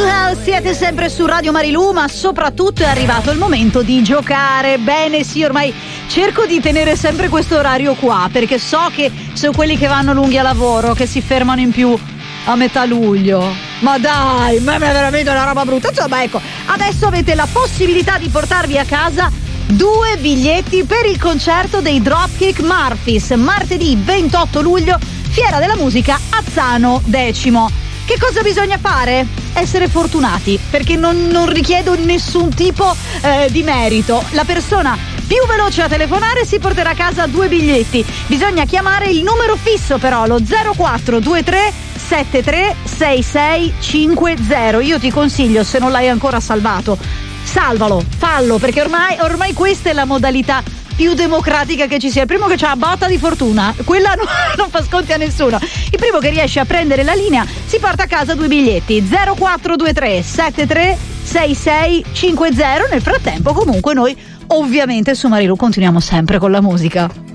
House, siete sempre su Radio Marilù, ma soprattutto è arrivato il momento di giocare. Bene, sì, ormai cerco di tenere sempre questo orario qua, perché so che sono quelli che vanno lunghi a lavoro, che si fermano in più a metà luglio. Ma dai, ma è veramente una roba brutta. Insomma, ecco, adesso avete la possibilità di portarvi a casa 2 biglietti per il concerto dei Dropkick Murphys, martedì 28 luglio, Fiera della Musica Azzano X. Che cosa bisogna fare? Essere fortunati, perché non richiedo nessun tipo di merito. La persona più veloce a telefonare si porterà a casa 2 biglietti. Bisogna chiamare il numero fisso, però, lo 0423 73 66 50. Io ti consiglio, se non l'hai ancora salvato, salvalo, fallo, perché ormai questa è la modalità più democratica che ci sia. Il primo che c'ha botta di fortuna, quella non fa sconti a nessuno. Il primo che riesce a prendere la linea si porta a casa 2 biglietti. 0423 73 66 50. Nel frattempo, comunque, noi ovviamente su Marilù continuiamo sempre con la musica.